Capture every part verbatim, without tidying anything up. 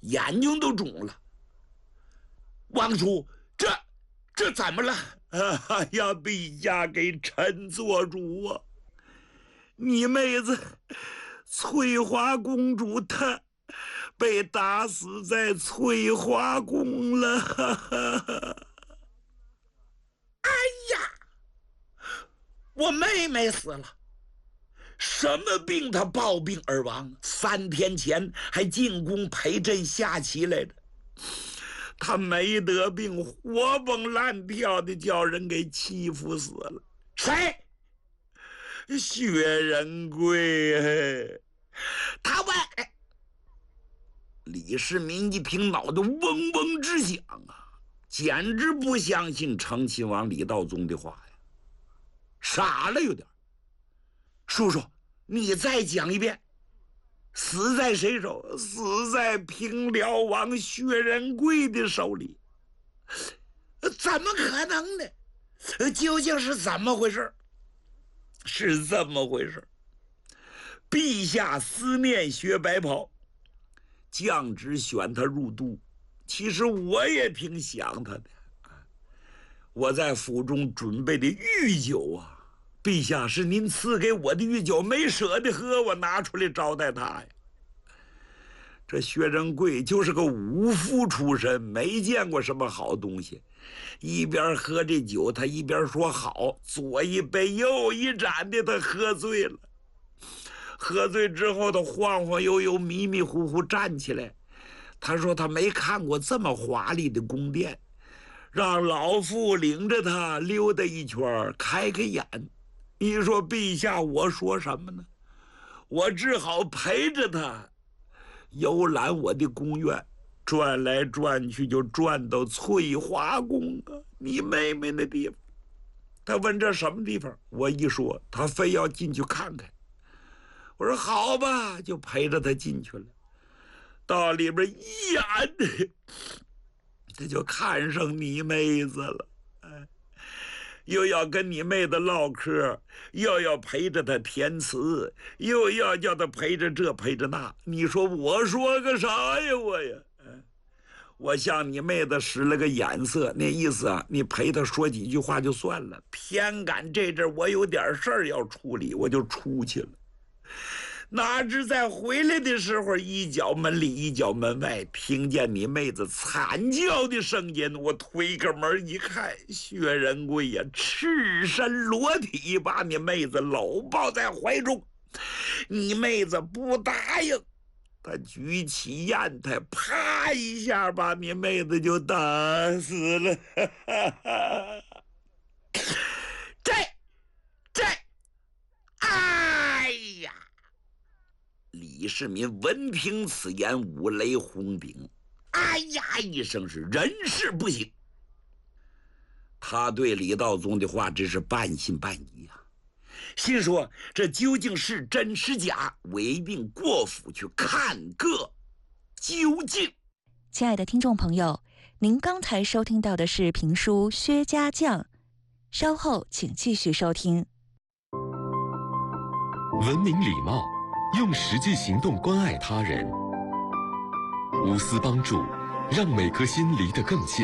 眼睛都肿了。王叔，这这怎么了？哎呀，陛下给臣做主啊！你妹子翠华公主她被打死在翠华宫了。哎呀，我妹妹死了。什么病她暴病而亡？三天前还进宫陪朕下棋来着。她没得病，活蹦乱跳的叫人给欺负死了。谁？薛仁贵。他问。李世民一听，脑袋嗡嗡直响啊，简直不相信成亲王李道宗的话呀，傻了有点。叔叔，你再讲一遍，死在谁手？死在平辽王薛仁贵的手里。怎么可能呢？究竟是怎么回事？是这么回事，陛下思念薛白袍，降旨选他入都。其实我也挺想他的，我在府中准备的御酒啊，陛下是您赐给我的御酒，没舍得喝，我拿出来招待他呀。这薛仁贵就是个武夫出身，没见过什么好东西，一边喝这酒，他一边说好，左一杯右一盏的，他喝醉了。喝醉之后，他晃晃悠悠、迷迷糊糊站起来。他说他没看过这么华丽的宫殿，让老妇领着他溜达一圈，开开眼。你说陛下，我说什么呢？我只好陪着他游览我的宫苑，转来转去就转到翠华宫啊，你妹妹那地方。他问这什么地方，我一说，他非要进去看看。我说好吧，就陪着他进去了。到里边一眼，他就看上你妹子了，哎，又要跟你妹子唠嗑，又要陪着她填词，又要叫她陪着这陪着那。你说我说个啥呀我呀？我向你妹子使了个眼色，那意思啊，你陪她说几句话就算了。偏赶这阵我有点事儿要处理，我就出去了。哪知在回来的时候，一脚门里一脚门外，听见你妹子惨叫的声音。我推个门一看，薛仁贵呀，赤身裸体把你妹子搂抱在怀中。你妹子不答应，他举起砚台，啪一下把你妹子就打死了。这这哎呀！李世民闻听此言，五雷轰顶，哎呀一声，是人事不省。他对李道宗的话真是半信半疑啊，心说这究竟是真是假，唯病过府去看个究竟。 亲爱的听众朋友，您刚才收听到的是评书《薛家将》，稍后请继续收听。 文明礼貌，用实际行动关爱他人，无私帮助，让每颗心离得更近。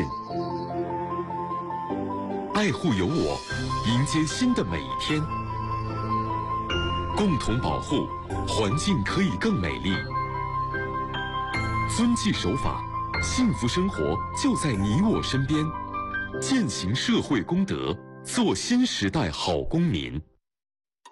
爱护有我，迎接新的每一天。共同保护，环境可以更美丽。遵纪守法，幸福生活就在你我身边。践行社会公德，做新时代好公民。